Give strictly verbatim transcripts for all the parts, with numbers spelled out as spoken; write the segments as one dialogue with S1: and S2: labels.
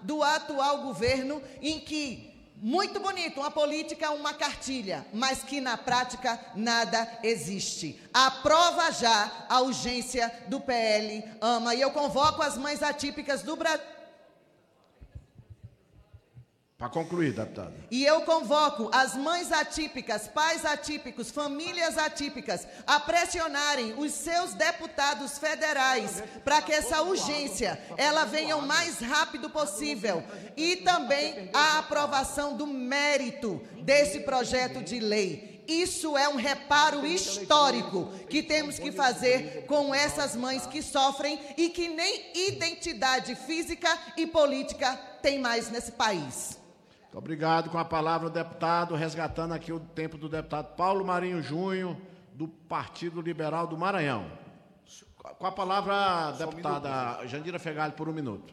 S1: do atual governo, em que, muito bonito, uma política, uma cartilha, mas que na prática nada existe. Aprova já a urgência do P L AMA, e eu convoco as mães atípicas do Brasil.
S2: Para concluir, deputada.
S1: E eu convoco as mães atípicas, pais atípicos, famílias atípicas a pressionarem os seus deputados federais para que essa urgência ela venha o mais rápido possível, e também a aprovação do mérito desse projeto de lei. Isso é um reparo histórico que temos que fazer com essas mães que sofrem e que nem identidade física e política tem mais nesse país.
S2: Muito obrigado. Com a palavra o deputado, resgatando aqui o tempo do deputado Paulo Marinho Júnior, do Partido Liberal do Maranhão. Com a palavra a deputada Jandira Fegali, por um minuto.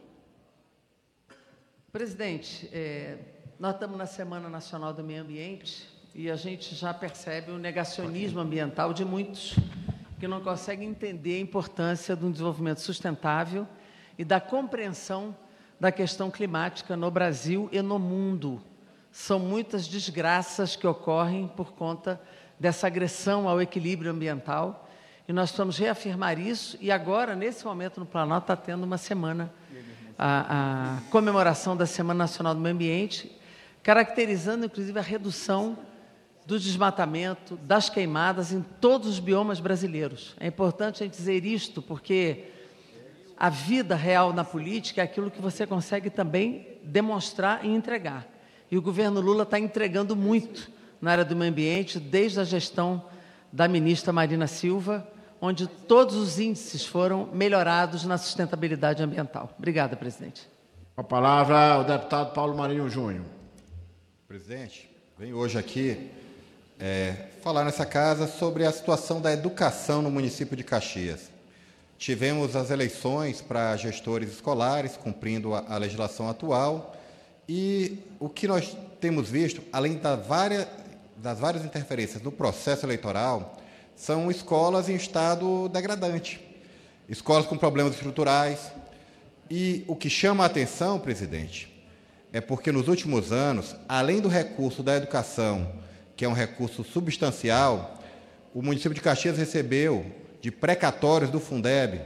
S3: Presidente, é, nós estamos na Semana Nacional do Meio Ambiente e a gente já percebe o negacionismo ambiental de muitos que não conseguem entender a importância do desenvolvimento sustentável e da compreensão da questão climática no Brasil e no mundo. São muitas desgraças que ocorrem por conta dessa agressão ao equilíbrio ambiental, e nós vamos reafirmar isso, e agora, nesse momento, no Planalto, está tendo uma semana, a, a comemoração da Semana Nacional do Meio Ambiente, caracterizando, inclusive, a redução do desmatamento, das queimadas em todos os biomas brasileiros. É importante a gente dizer isto, porque a vida real na política é aquilo que você consegue também demonstrar e entregar. E o governo Lula está entregando muito na área do meio ambiente, desde a gestão da ministra Marina Silva, onde todos os índices foram melhorados na sustentabilidade ambiental. Obrigada, presidente.
S2: Com a palavra o deputado Paulo Marinho Júnior.
S4: Presidente, venho hoje aqui é, falar nessa casa sobre a situação da educação no município de Caxias. Tivemos as eleições para gestores escolares, cumprindo a, a legislação atual, e o que nós temos visto, além da várias, das várias interferências no processo eleitoral, são escolas em estado degradante, escolas com problemas estruturais. E o que chama a atenção, presidente, é porque nos últimos anos, além do recurso da educação, que é um recurso substancial, o município de Caxias recebeu de precatórios do Fundeb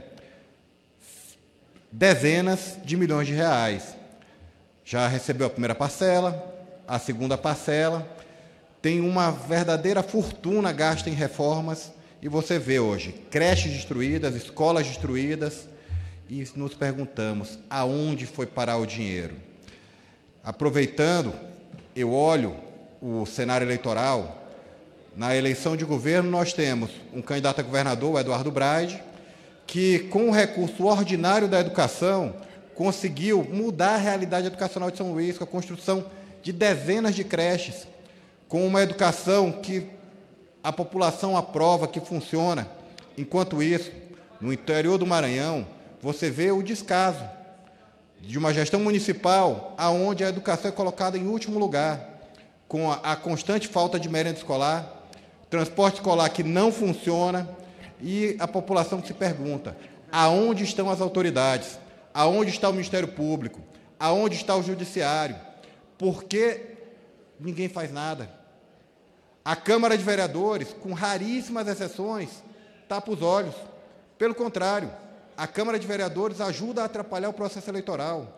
S4: dezenas de milhões de reais. Já recebeu a primeira parcela, a segunda parcela, tem uma verdadeira fortuna gasta em reformas, e você vê hoje creches destruídas, escolas destruídas, e nos perguntamos aonde foi parar o dinheiro. Aproveitando, eu olho o cenário eleitoral. Na eleição de governo, nós temos um candidato a governador, o Eduardo Braide, que, com o recurso ordinário da educação, conseguiu mudar a realidade educacional de São Luís, com a construção de dezenas de creches, com uma educação que a população aprova, que funciona. Enquanto isso, no interior do Maranhão, você vê o descaso de uma gestão municipal onde a educação é colocada em último lugar, com a, a constante falta de merenda escolar, transporte escolar que não funciona, e a população se pergunta aonde estão as autoridades, aonde está o Ministério Público, aonde está o Judiciário, por que ninguém faz nada? A Câmara de Vereadores, com raríssimas exceções, tapa os olhos. Pelo contrário, a Câmara de Vereadores ajuda a atrapalhar o processo eleitoral.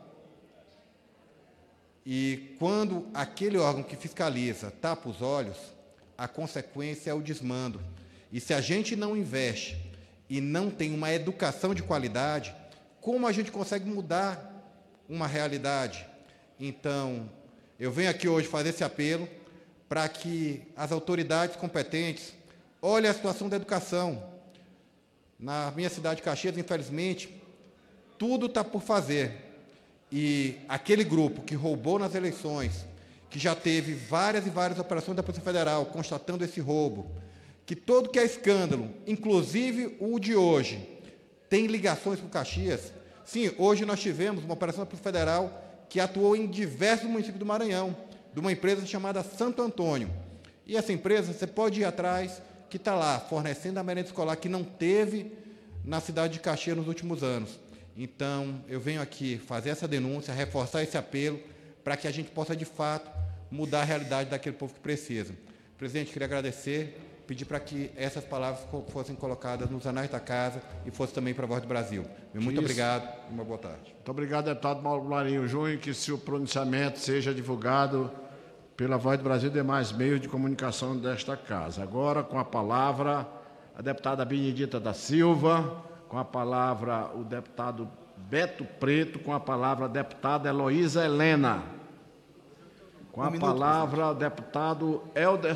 S4: E quando aquele órgão que fiscaliza tapa os olhos, a consequência é o desmando. E se a gente não investe e não tem uma educação de qualidade, como a gente consegue mudar uma realidade? Então, eu venho aqui hoje fazer esse apelo para que as autoridades competentes olhem a situação da educação. Na minha cidade de Caxias, infelizmente, tudo está por fazer. E aquele grupo que roubou nas eleições, que já teve várias e várias operações da Polícia Federal constatando esse roubo, que todo que é escândalo, inclusive o de hoje, tem ligações com Caxias. Sim, hoje nós tivemos uma operação da Polícia Federal que atuou em diversos municípios do Maranhão, de uma empresa chamada Santo Antônio. E essa empresa, você pode ir atrás, que está lá fornecendo a merenda escolar que não teve na cidade de Caxias nos últimos anos. Então, eu venho aqui fazer essa denúncia, reforçar esse apelo, para que a gente possa, de fato, mudar a realidade daquele povo que precisa. Presidente, queria agradecer, pedir para que essas palavras fossem colocadas nos anais da casa e fosse também para a Voz do Brasil. Muito
S2: Isso.
S4: obrigado e uma boa tarde.
S2: Muito obrigado, deputado Paulo Marinho Júnior, que seu pronunciamento seja divulgado pela Voz do Brasil e demais meios de comunicação desta casa. Agora, com a palavra, a deputada Benedita da Silva, com a palavra o deputado Beto Preto, com a palavra a deputada Heloísa Helena, com a palavra o deputado Helder...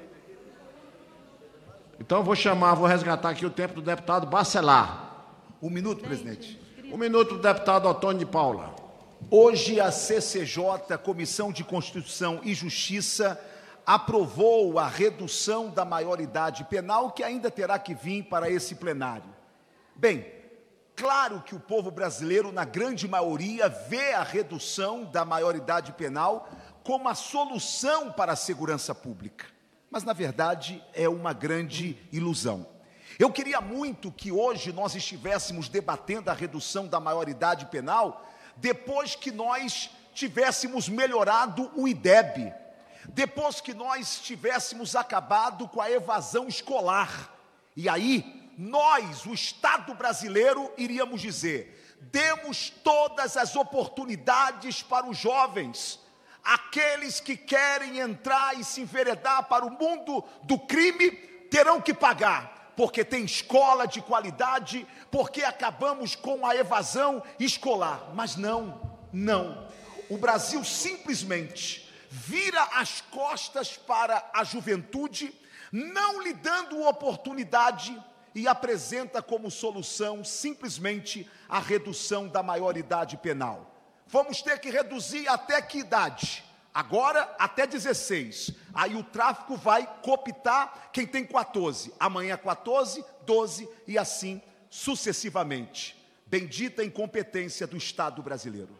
S2: Então, eu vou chamar, vou resgatar aqui o tempo do deputado Bacelar.
S5: Um minuto, presidente.
S2: Um minuto do deputado Otônio de Paula.
S5: Hoje, a C C J, Comissão de Constituição e Justiça, aprovou a redução da maioridade penal, que ainda terá que vir para esse plenário. Bem, claro que o povo brasileiro, na grande maioria, vê a redução da maioridade penal como a solução para a segurança pública. Mas, na verdade, é uma grande ilusão. Eu queria muito que hoje nós estivéssemos debatendo a redução da maioridade penal depois que nós tivéssemos melhorado o I D E B, depois que nós tivéssemos acabado com a evasão escolar. E aí, nós, o Estado brasileiro, iríamos dizer: demos todas as oportunidades para os jovens. Aqueles que querem entrar e se enveredar para o mundo do crime terão que pagar, porque tem escola de qualidade, porque acabamos com a evasão escolar. Mas não, não. O Brasil simplesmente vira as costas para a juventude, não lhe dando oportunidade, e apresenta como solução simplesmente a redução da maioridade penal. Vamos ter que reduzir até que idade? Agora, até dezesseis. Aí o tráfico vai cooptar quem tem quatorze. Amanhã, quatorze, doze e assim sucessivamente. Bendita a incompetência do Estado brasileiro.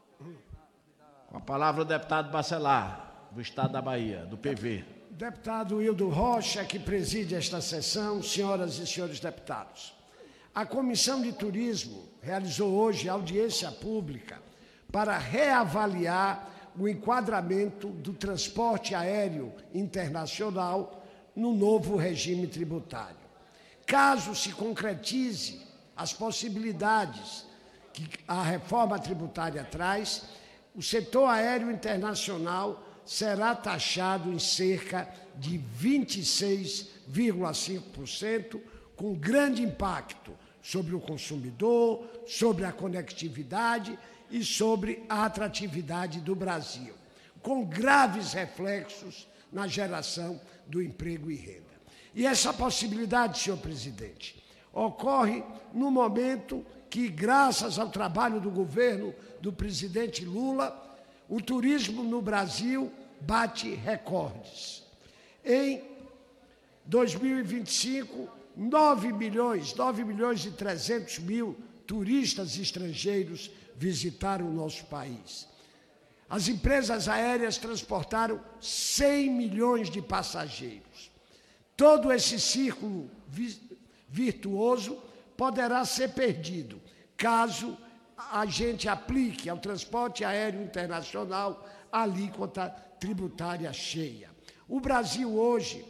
S2: Com a palavra o deputado Bacelar, do Estado da Bahia, do P V.
S6: Deputado Hildo Rocha, que preside esta sessão, senhoras e senhores deputados. A Comissão de Turismo realizou hoje audiência pública para reavaliar o enquadramento do transporte aéreo internacional no novo regime tributário. Caso se concretize as possibilidades que a reforma tributária traz, o setor aéreo internacional será taxado em cerca de vinte e seis vírgula cinco por cento, com grande impacto sobre o consumidor, sobre a conectividade e sobre a atratividade do Brasil, com graves reflexos na geração do emprego e renda. E essa possibilidade, senhor presidente, ocorre no momento que, graças ao trabalho do governo do presidente Lula, o turismo no Brasil bate recordes. Em dois mil e vinte e cinco, nove milhões, nove milhões e trezentos mil turistas estrangeiros visitaram o nosso país. As empresas aéreas transportaram cem milhões de passageiros. Todo esse círculo vi- virtuoso poderá ser perdido, caso a gente aplique ao transporte aéreo internacional a alíquota tributária cheia. O Brasil hoje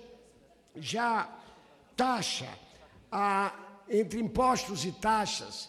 S6: já taxa, a, entre impostos e taxas,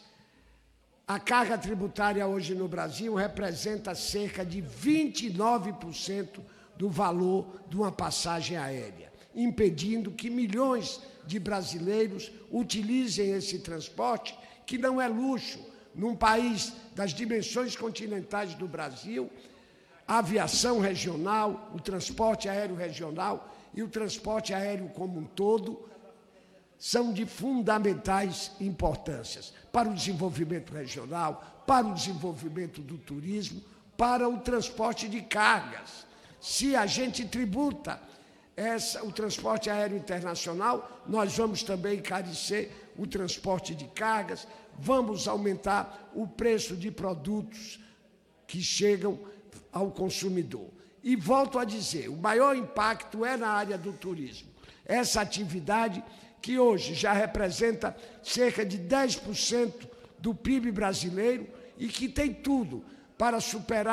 S6: a carga tributária hoje no Brasil representa cerca de vinte e nove por cento do valor de uma passagem aérea, impedindo que milhões de brasileiros utilizem esse transporte, que não é luxo. Num país das dimensões continentais do Brasil, a aviação regional, o transporte aéreo regional e o transporte aéreo como um todo são de fundamentais importâncias para o desenvolvimento regional, para o desenvolvimento do turismo, para o transporte de cargas. Se a gente tributa essa, o transporte aéreo internacional, nós vamos também encarecer o transporte de cargas, vamos aumentar o preço de produtos que chegam ao consumidor. E volto a dizer, o maior impacto é na área do turismo. Essa atividade que hoje já representa cerca de dez por cento do P I B brasileiro e que tem tudo para superar